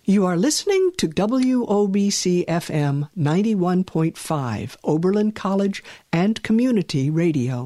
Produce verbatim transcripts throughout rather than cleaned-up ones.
You are listening to W O B C F M ninety-one point five, Oberlin College and Community Radio.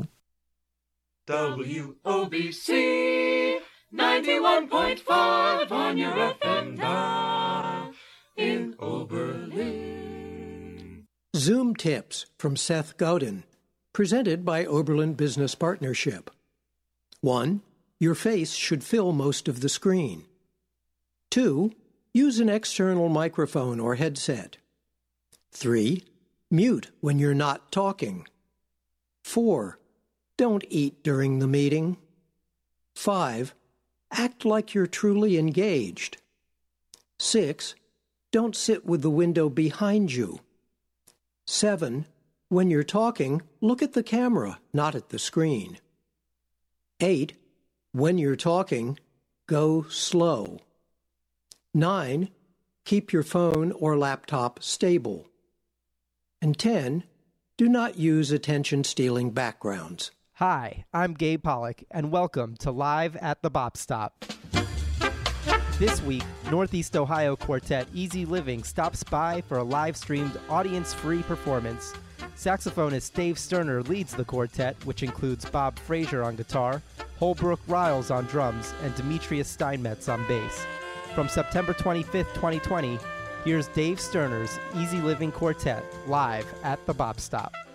W O B C ninety-one point five on your F M dial in Oberlin. Zoom Tips from Seth Godin, presented by Oberlin Business Partnership. One, your face should fill most of the screen. Two, use an external microphone or headset. Three, mute when you're not talking. Four, don't eat during the meeting. Five, act like you're truly engaged. Six, don't sit with the window behind you. Seven, when you're talking, look at the camera, not at the screen. Eight, when you're talking, go slow. Nine, keep your phone or laptop stable. And ten, do not use attention-stealing backgrounds. Hi, I'm Gabe Pollock, and welcome to Live at the Bop Stop. This week, Northeast Ohio quartet Easy Living stops by for a live-streamed, audience-free performance. Saxophonist Dave Sterner leads the quartet, which includes Bob Frazier on guitar, Holbrook Riles on drums, and Demetrius Steinmetz on bass. From September twenty-fifth, twenty twenty, here's Dave Sterner's Easy Living Quartet live at the Bop Stop.